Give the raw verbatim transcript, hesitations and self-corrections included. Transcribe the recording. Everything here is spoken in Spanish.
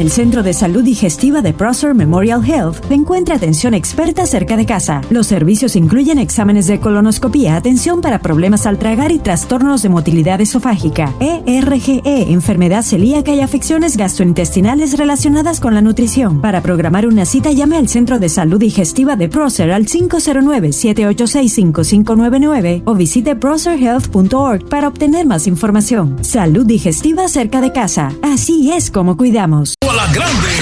el Centro de Salud Digestiva de Prosser Memorial Health encuentra atención experta cerca de casa. Los servicios incluyen exámenes de colonoscopía, atención para problemas al tragar y trastornos de motilidad esofágica, E R G E, enfermedad celíaca y afecciones gastrointestinales relacionadas con la nutrición. Para programar una cita, llame al Centro de Salud Digestiva de Prosser al cinco cero nueve, siete ocho seis, cinco cinco nueve nueve o visite prosser health punto org para obtener más información. Salud digestiva cerca de casa. Así es como cuidamos. A la grande,